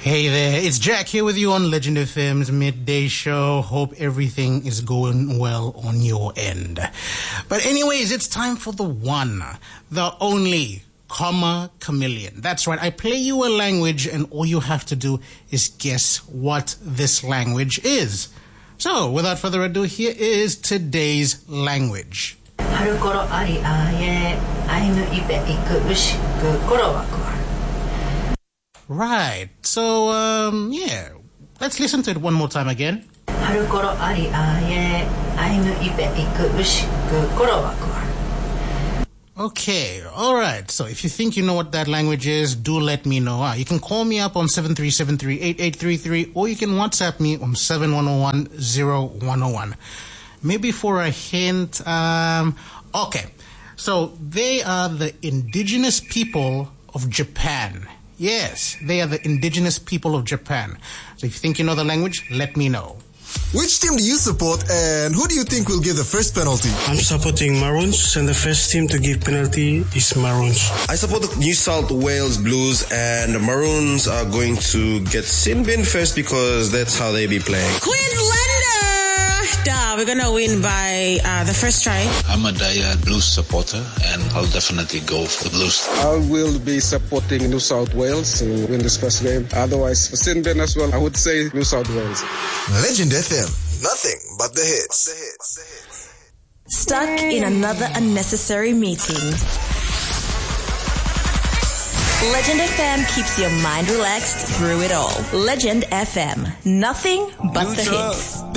Hey there, it's Jack here with you on Legend FM's Midday Show. Hope everything is going well on your end. But anyways, it's time for the one, the only, Comma Chameleon. That's right, I play you a language and all you have to do is guess what this language is. So, without further ado, here is today's language. Right, so, yeah, let's listen to it one more time again. Okay, alright, so if you think you know what that language is, do let me know. You can call me up on 7373-8833 or you can WhatsApp me on 7101-0101. Maybe for a hint, okay, so they are the indigenous people of Japan. Yes, they are the indigenous people of Japan. So if you think you know the language, let me know. Which team do you support and who do you think will give the first penalty? I'm supporting Maroons and the first team to give penalty is Maroons. I support the New South Wales Blues and the Maroons are going to get sin bin first because that's how they be playing. We're going to win by the first try. I'm a diehard Blues supporter and I'll definitely go for the Blues. I will be supporting New South Wales to win this first game. Otherwise, for sin bin as well, I would say New South Wales. Legend FM, nothing but the hits. Stuck in another unnecessary meeting. Legend FM keeps your mind relaxed through it all. Legend FM, nothing but the hits.